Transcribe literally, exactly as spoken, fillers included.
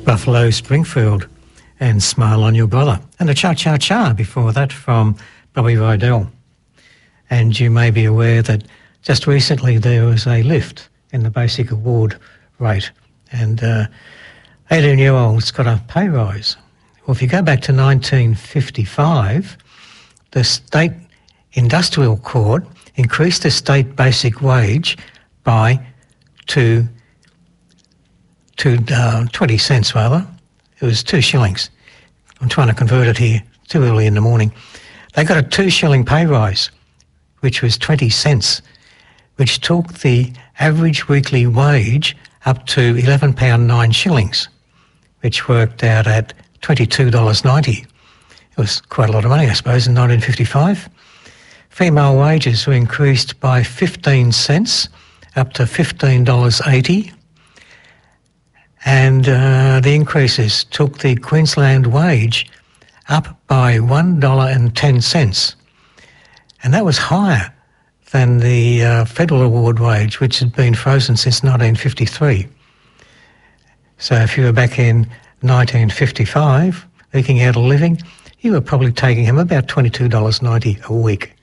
Buffalo Springfield and Smile on Your Brother. And a cha-cha-cha before that from Bobby Rydell. And you may be aware that just recently there was a lift in the basic award rate, and uh, eighteen-year-olds got a pay rise. Well, if you go back to nineteen fifty-five, the State Industrial Court increased the state basic wage by two to uh, twenty cents rather. It was two shillings. I'm trying to convert it here, too early in the morning. They got a two shilling pay rise, which was twenty cents, which took the average weekly wage up to eleven pounds nine shillings, which worked out at twenty-two dollars ninety. It was quite a lot of money, I suppose, in nineteen fifty-five. Female wages were increased by fifteen cents, up to fifteen dollars eighty. And uh, the increases took the Queensland wage up by one dollar and ten cents. And that was higher than the uh, federal award wage, which had been frozen since nineteen fifty-three. So if you were back in nineteen fifty-five, eking out a living, you were probably taking home about twenty-two dollars ninety a week.